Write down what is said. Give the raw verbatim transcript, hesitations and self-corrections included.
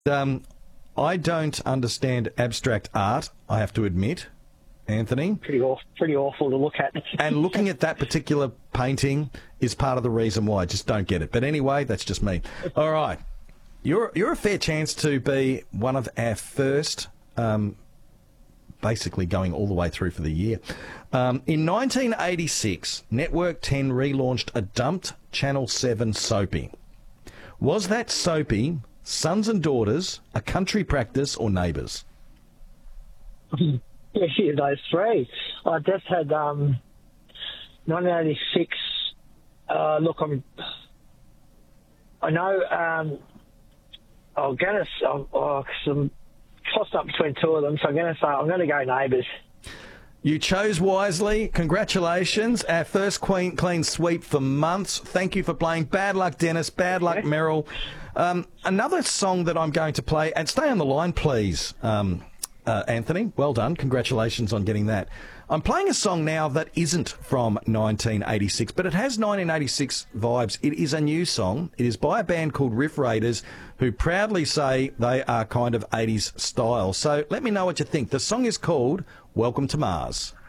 Um, I don't understand abstract art, I have to admit, Anthony. Pretty awful, pretty awful to look at. And looking at that particular painting is part of the reason why I just don't get it. But anyway, that's just me. All right. You're you're a fair chance to be one of our first, um, basically going all the way through for the year. Um, in nineteen eighty-six, Network ten relaunched a dumped Channel seven soapy. Was that soapy Sons and Daughters, A Country Practice, or Neighbours? Yeah, those three. I just had um, nineteen eighty-six. Uh, look, I'm. I know. Um, I'm gonna. I'm, oh, 'cause I'm tossed up between two of them, so I'm gonna say I'm gonna go Neighbours. You chose wisely. Congratulations. Our first clean, clean sweep for months. Thank you for playing. Bad luck, Dennis. Bad luck, Merrill. Um, another song that I'm going to play, and stay on the line, please, um, uh, Anthony. Well done. Congratulations on getting that. I'm playing a song now that isn't from nineteen eighty-six, but it has nineteen eighty-six vibes. It is a new song. It is by a band called Riff Raiders, who proudly say they are kind of eighties style. So let me know what you think. The song is called Welcome to Mars.